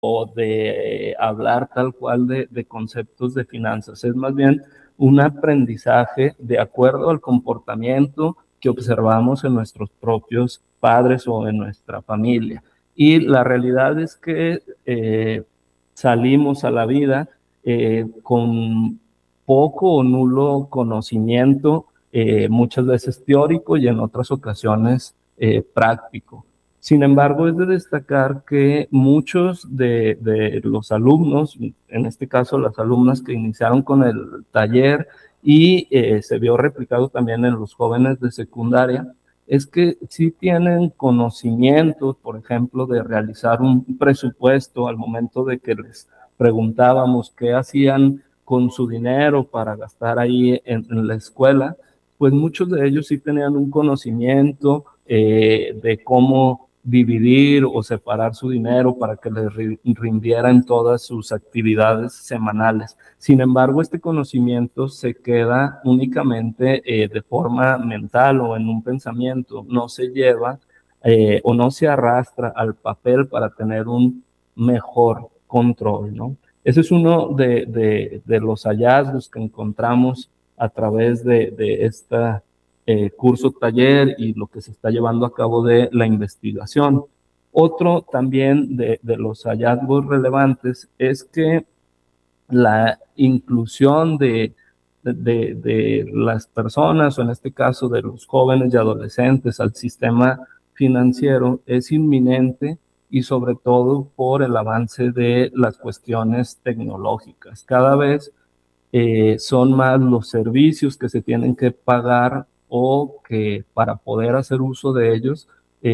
o de hablar tal cual de conceptos de finanzas. Es más bien un aprendizaje de acuerdo al comportamiento que observamos en nuestros propios padres o en nuestra familia. Y la realidad es que salimos a la vida con poco o nulo conocimiento, muchas veces teórico y en otras ocasiones práctico. Sin embargo, es de destacar que muchos de los alumnos, en este caso las alumnas que iniciaron con el taller y se vio replicado también en los jóvenes de secundaria, es que sí tienen conocimientos, por ejemplo, de realizar un presupuesto al momento de que les preguntábamos qué hacían con su dinero para gastar ahí en la escuela, pues muchos de ellos sí tenían un conocimiento de cómo dividir o separar su dinero para que les rindiera en todas sus actividades semanales. Sin embargo, este conocimiento se queda únicamente de forma mental o en un pensamiento, no se lleva o no se arrastra al papel para tener un mejor control, ¿no? Ese es uno de los hallazgos que encontramos a través de esta curso taller y lo que se está llevando a cabo de la investigación. Otro también de los hallazgos relevantes es que la inclusión de las personas, o en este caso de los jóvenes y adolescentes, al sistema financiero es inminente, y sobre todo por el avance de las cuestiones tecnológicas. Cada vez son más los servicios que se tienen que pagar o que para poder hacer uso de ellos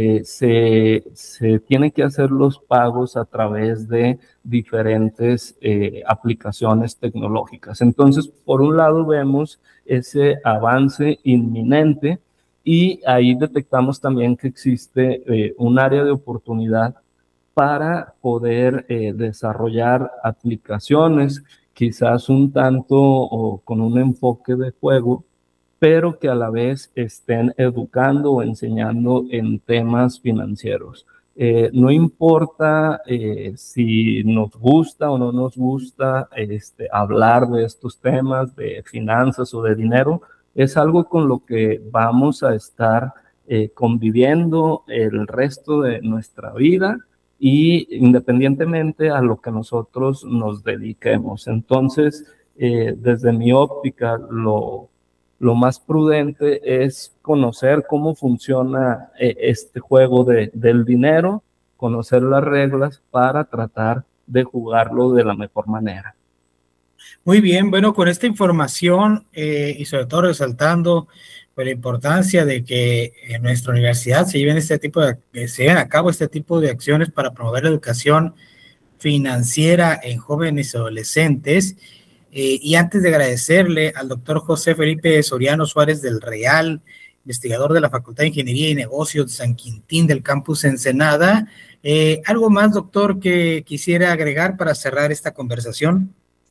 se tienen que hacer los pagos a través de diferentes aplicaciones tecnológicas. Entonces, por un lado vemos ese avance inminente y ahí detectamos también que existe un área de oportunidad para poder desarrollar aplicaciones, quizás un tanto o con un enfoque de juego, pero que a la vez estén educando o enseñando en temas financieros. No importa si nos gusta o no nos gusta hablar de estos temas de finanzas o de dinero, es algo con lo que vamos a estar conviviendo el resto de nuestra vida, y independientemente a lo que nosotros nos dediquemos. Entonces, desde mi óptica, lo más prudente es conocer cómo funciona este juego del dinero, conocer las reglas para tratar de jugarlo de la mejor manera. Muy bien, bueno, con esta información y sobre todo resaltando la importancia de que en nuestra universidad se lleven a cabo este tipo de acciones para promover la educación financiera en jóvenes y adolescentes. Y antes de agradecerle al doctor José Felipe Soriano Suárez del Real, investigador de la Facultad de Ingeniería y Negocios de San Quintín del campus Ensenada, ¿algo más, doctor, que quisiera agregar para cerrar esta conversación?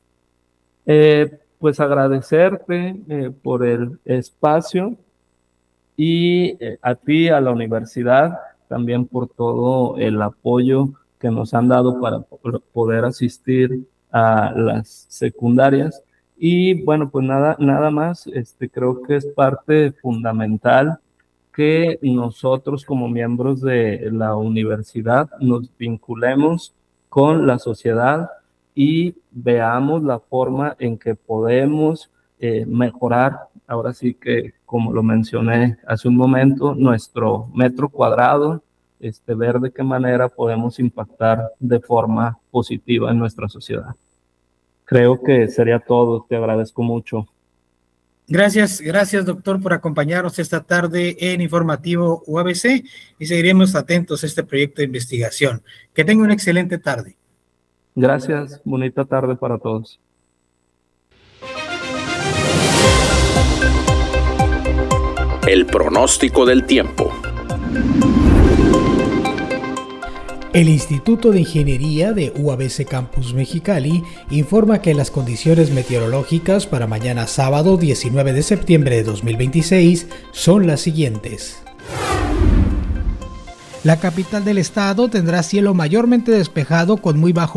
Pues agradecerte por el espacio y a ti, a la universidad, también por todo el apoyo que nos han dado para poder asistir a las secundarias. Y bueno, pues nada más, creo que es parte fundamental que nosotros como miembros de la universidad nos vinculemos con la sociedad y veamos la forma en que podemos mejorar, ahora sí que, como lo mencioné hace un momento, nuestro metro cuadrado, ver de qué manera podemos impactar de forma positiva en nuestra sociedad. Creo que sería todo. Te agradezco mucho. Gracias, doctor, por acompañarnos esta tarde en Informativo UABC, y seguiremos atentos a este proyecto de investigación. Que tenga una excelente tarde. Gracias, bonita tarde para todos. El pronóstico del tiempo. El Instituto de Ingeniería de UABC Campus Mexicali informa que las condiciones meteorológicas para mañana sábado 19 de septiembre de 2026 son las siguientes. La capital del estado tendrá cielo mayormente despejado con muy bajo